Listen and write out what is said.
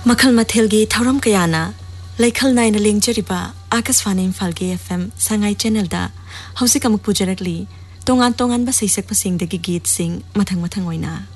मखल मथेलगी थौरम कयाना लैखल नायना लेंजरिबा Akashvani इम्फालगी FM Sangai channel दा हौसिक अमुक पुजरकली तोंगान तोंगान बा सैसक पसिंग दगी गीत सिंग मथंग मथंग ओइना